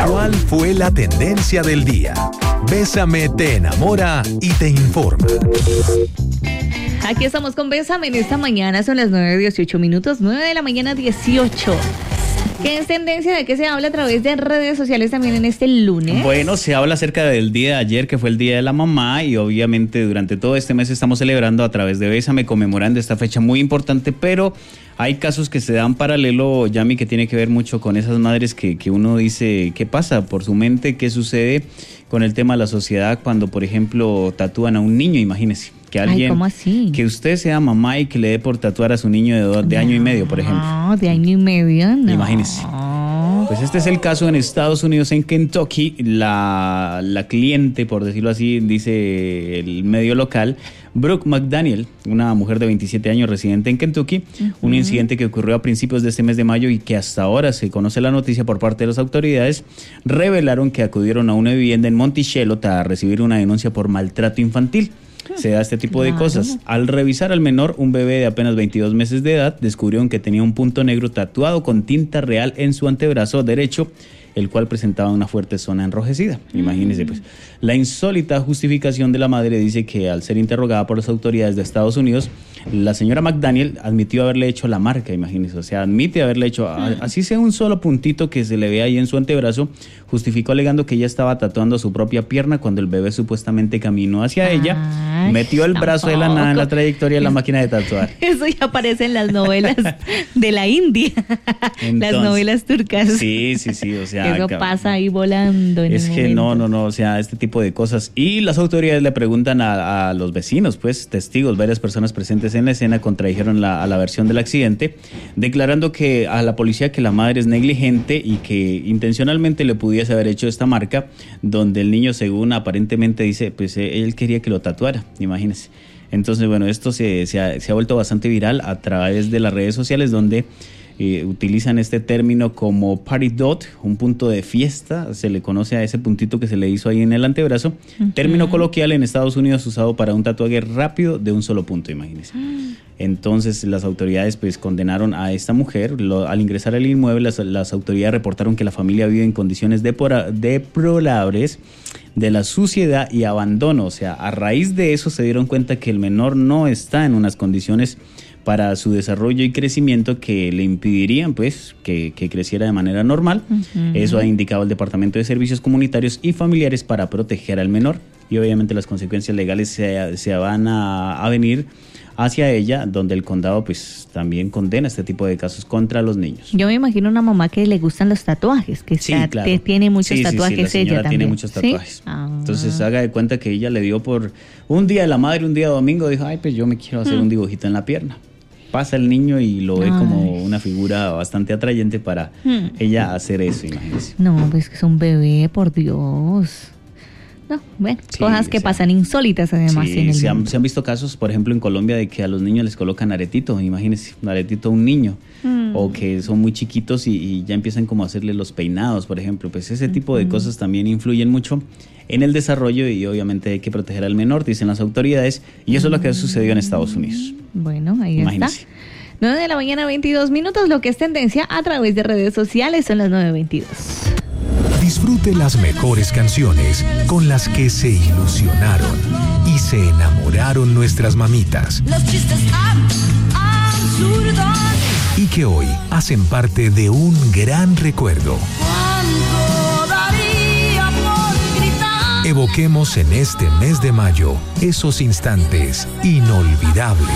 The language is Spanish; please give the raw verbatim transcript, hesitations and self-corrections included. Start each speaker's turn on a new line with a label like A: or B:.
A: ¿Cuál fue la tendencia del día? Bésame te enamora y te informa.
B: Aquí estamos con Bésame en esta mañana, son las nueve dieciocho minutos, nueve de la mañana dieciocho. ¿Qué es tendencia? ¿De qué se habla a través de redes sociales también en este lunes?
C: Bueno, se habla acerca del día de ayer, que fue el Día de la Mamá, y obviamente durante todo este mes estamos celebrando a través de Bésame, conmemorando esta fecha muy importante, pero hay casos que se dan paralelo, Yami, que tiene que ver mucho con esas madres que, que uno dice, ¿qué pasa por su mente? ¿Qué sucede con el tema de la sociedad cuando, por ejemplo, tatúan a un niño? Imagínese. Que alguien,
B: Ay, ¿cómo así?
C: Que usted sea mamá y que le dé por tatuar a su niño de, do, de
B: no,
C: año y medio, por ejemplo.
B: No, de año y medio, no.
C: Imagínese. Pues este es el caso en Estados Unidos, en Kentucky. La, la cliente, por decirlo así, dice el medio local, Brooke McDaniel, una mujer de veintisiete años residente en Kentucky, uh-huh. Un incidente que ocurrió a principios de este mes de mayo y que hasta ahora se conoce la noticia por parte de las autoridades, revelaron que acudieron a una vivienda en Monticello para recibir una denuncia por maltrato infantil. Se da este tipo de cosas. Al revisar al menor, un bebé de apenas veintidós meses de edad, descubrieron que tenía un punto negro tatuado con tinta real en su antebrazo derecho, el cual presentaba una fuerte zona enrojecida. Imagínense, pues. La insólita justificación de la madre dice que al ser interrogada por las autoridades de Estados Unidos, la señora McDaniel admitió haberle hecho la marca, imagínense, o sea, admite haberle hecho, mm. así sea un solo puntito que se le ve ahí en su antebrazo, justificó alegando que ella estaba tatuando su propia pierna cuando el bebé supuestamente caminó hacia Ay, ella, metió el brazo tampoco. de la nada en la trayectoria de la máquina de tatuar.
B: Eso ya aparece en las novelas de la India, Entonces, las novelas turcas.
C: Sí, sí, sí, o sea.
B: Eso cabrón. Pasa ahí volando. En
C: es
B: el
C: que
B: momento.
C: no, no, no, o sea, este tipo de cosas. Y las autoridades le preguntan a, a los vecinos, pues, testigos, varias personas presentes en la escena contradijeron la, a la versión del accidente, declarando que a la policía que la madre es negligente y que intencionalmente le pudiese haber hecho esta marca, donde el niño, según aparentemente dice, pues él quería que lo tatuara, imagínense. Entonces, bueno, esto se, se, ha, se ha vuelto bastante viral a través de las redes sociales, donde Eh, utilizan este término como party dot, un punto de fiesta, se le conoce a ese puntito que se le hizo ahí en el antebrazo, uh-huh. Término coloquial en Estados Unidos usado para un tatuaje rápido de un solo punto, imagínense. Uh-huh. Entonces las autoridades pues condenaron a esta mujer. Lo, al ingresar al inmueble, las, las autoridades reportaron que la familia vive en condiciones depora, deplorables de la suciedad y abandono, o sea, a raíz de eso se dieron cuenta que el menor no está en unas condiciones para su desarrollo y crecimiento que le impedirían pues que, que creciera de manera normal. Uh-huh. Eso ha indicado el Departamento de Servicios Comunitarios y Familiares para proteger al menor, y obviamente las consecuencias legales se, se van a, a venir hacia ella, donde el condado pues también condena este tipo de casos contra los niños.
B: Yo me imagino una mamá que le gustan los tatuajes, que
C: sí,
B: está,
C: claro.
B: tiene muchos
C: sí,
B: tatuajes,
C: sí, sí, la
B: ella también.
C: tiene muchos tatuajes.
B: ¿Sí? Ah.
C: Entonces haga de cuenta que ella le dio por un día de la madre, un día domingo, dijo, ay, pues yo me quiero hacer hmm. un dibujito en la pierna. Pasa el niño y lo ve Ay. como una figura bastante atrayente para hmm. ella hacer eso, imagínense.
B: No, pues que es un bebé, por Dios. No, bueno, sí, cosas que o sea, pasan insólitas además.
C: Sí,
B: en el
C: se, han, se han visto casos, por ejemplo, en Colombia, de que a los niños les colocan aretito, imagínense, un aretito a un niño, mm. o que son muy chiquitos y, y ya empiezan como a hacerle los peinados, por ejemplo. Pues ese tipo mm-hmm. de cosas también influyen mucho en el desarrollo y obviamente hay que proteger al menor, dicen las autoridades, y eso mm. es lo que ha sucedido en Estados Unidos.
B: Bueno, ahí
C: imagínense.
B: Está. nueve de la mañana, veintidós minutos, lo que es tendencia a través de redes sociales, son las nueve veintidós.
A: Disfrute las mejores canciones con las que se ilusionaron y se enamoraron nuestras mamitas.
D: Los chistes absurdos.
A: Y que hoy hacen parte de un gran recuerdo.
D: ¿Cuánto daría por gritar?
A: Evoquemos en este mes de mayo esos instantes inolvidables.